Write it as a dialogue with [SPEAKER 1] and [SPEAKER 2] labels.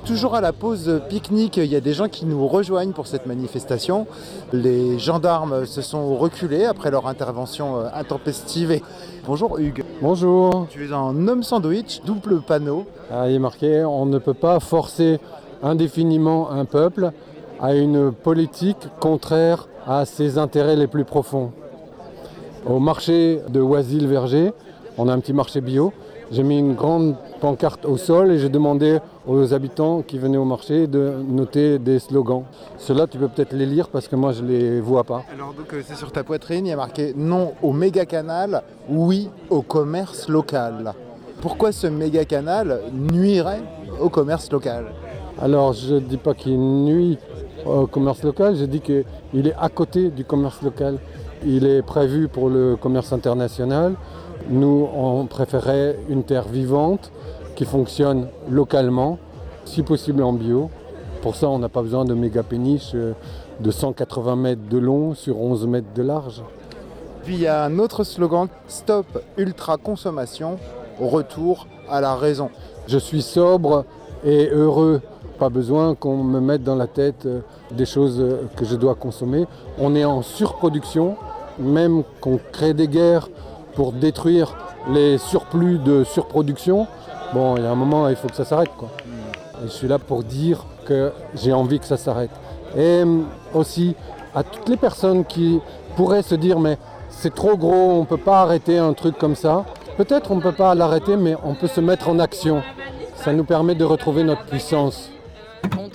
[SPEAKER 1] Toujours à la pause pique-nique, il y a des gens qui nous rejoignent pour cette manifestation. Les gendarmes se sont reculés après leur intervention intempestive. Bonjour Hugues.
[SPEAKER 2] Bonjour.
[SPEAKER 1] Tu es un homme sandwich, double panneau.
[SPEAKER 2] Il est marqué, on ne peut pas forcer indéfiniment un peuple à une politique contraire à ses intérêts les plus profonds. Au marché de Oisille-Verger, on a un petit marché bio. J'ai mis une grande pancarte au sol et j'ai demandé aux habitants qui venaient au marché de noter des slogans. Ceux-là, tu peux peut-être les lire parce que moi, je ne les vois pas.
[SPEAKER 1] Alors donc c'est sur ta poitrine, il y a marqué « Non au méga-canal, oui au commerce local ». Pourquoi ce méga-canal nuirait au commerce local ?
[SPEAKER 2] Alors, je ne dis pas qu'il nuit au commerce local, je dis qu'il est à côté du commerce local. Il est prévu pour le commerce international. Nous, on préférait une terre vivante qui fonctionne localement, si possible en bio. Pour ça, on n'a pas besoin de méga péniches de 180 mètres de long sur 11 mètres de large.
[SPEAKER 1] Puis il y a un autre slogan, Stop ultra consommation, retour à la raison.
[SPEAKER 2] Je suis sobre et heureux. Pas besoin qu'on me mette dans la tête des choses que je dois consommer. On est en surproduction, même qu'on crée des guerres pour détruire les surplus de surproduction. Bon, il y a un moment, il faut que ça s'arrête, quoi. Et je suis là pour dire que j'ai envie que ça s'arrête. Et aussi à toutes les personnes qui pourraient se dire mais c'est trop gros, on ne peut pas arrêter un truc comme ça. Peut-être on ne peut pas l'arrêter, mais on peut se mettre en action. Ça nous permet de retrouver notre puissance.
[SPEAKER 3] On